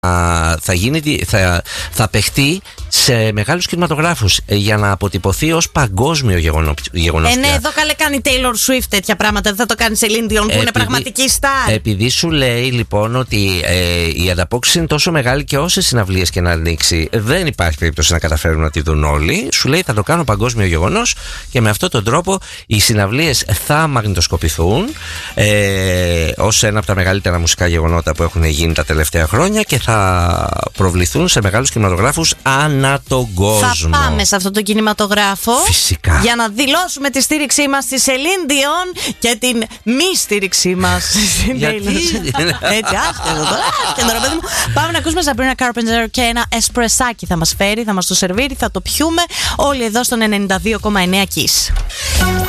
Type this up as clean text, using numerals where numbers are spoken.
θα παιχτεί σε μεγάλους κινηματογράφους για να αποτυπωθεί ως παγκόσμιο γεγονός. Ναι, εδώ καλέ κάνει Taylor Swift τέτοια πράγματα. Δεν θα το κάνει Celine Dion που είναι πραγματική στάρ. Επειδή σου λέει λοιπόν ότι η ανταπόκριση είναι τόσο μεγάλη και όσες συναυλίες και να ανοίξει, δεν υπάρχει περίπτωση να καταφέρουν να τη δουν όλοι. Σου λέει θα το κάνω παγκόσμιο γεγονός και με αυτόν τον τρόπο οι συναυλίες θα μαγνητοσκοπηθούν ως ένα από τα μεγαλύτερα μουσικά γεγονότα που έχουν γίνει τα τελευταία χρόνια και θα προβληθούν σε μεγάλους κινηματογράφους ανά τον κόσμο. Θα πάμε σε αυτό το κινηματογράφο. Φυσικά. Για να δηλώσουμε τη στήριξή μας στη Celine Dion και την μη στήριξή μας στην Taylor. Έτσι, άσχετο τώρα. Πάμε να ακούσουμε Sabrina Carpenter και ένα εσπρεσάκι θα μας φέρει, θα μας το σερβίρει, θα το πιούμε όλοι εδώ στον 92,9 Kiss.